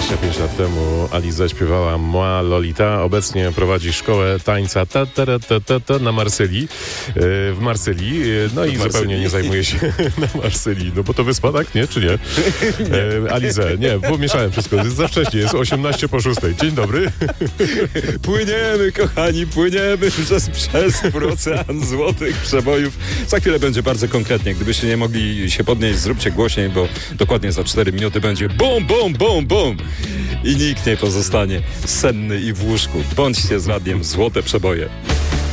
25 lat temu Aliza śpiewała Moi Lolita. Obecnie prowadzi szkołę tańca na Marsylii, w Marsylii. No i zupełnie nie zajmuje się na Marsylii. No bo to wyspa, tak? Nie? Czy nie? Alizę, nie, pomieszałem wszystko. Jest za wcześnie, jest 18 po 6. Dzień dobry. Płyniemy, kochani, płyniemy przez ocean złotych przebojów. Za chwilę będzie bardzo konkretnie. Gdybyście nie mogli się podnieść, zróbcie głośniej, bo dokładnie za 4 minuty będzie bum, bum, bum, bum. I nikt nie pozostanie senny i w łóżku. Bądźcie z radiem Złote Przeboje.